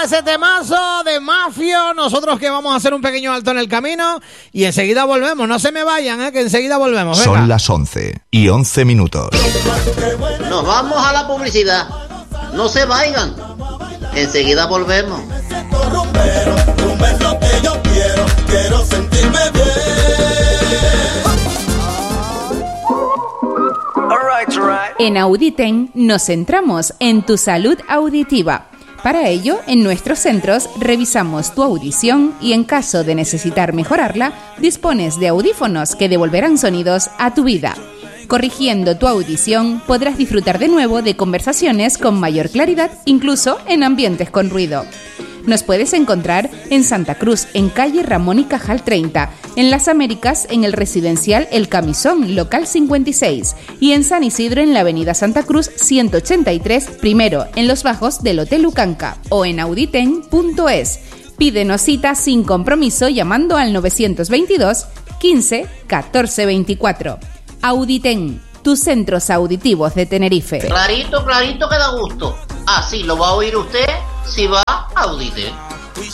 ese temazo de Mafio. Nosotros que vamos a hacer un pequeño alto en el camino y enseguida volvemos. No se me vayan, que enseguida volvemos. Venga. Son las 11:11. Nos vamos a la publicidad. No se vayan. Enseguida volvemos. Rumbero, que yo quiero sentirme bien. En Auditen nos centramos en tu salud auditiva. Para ello, en nuestros centros revisamos tu audición y en caso de necesitar mejorarla, dispones de audífonos que devolverán sonidos a tu vida. Corrigiendo tu audición, podrás disfrutar de nuevo de conversaciones con mayor claridad, incluso en ambientes con ruido. Nos puedes encontrar en Santa Cruz, en calle Ramón y Cajal 30, en Las Américas, en el residencial El Camisón, local 56, y en San Isidro, en la avenida Santa Cruz 183, primero, en los bajos del Hotel Ucanca, o en auditen.es. Pídenos cita sin compromiso llamando al 922 15 14 24. Auditen, tus centros auditivos de Tenerife. Clarito que da gusto. Así lo va a oír usted si va a Auditen.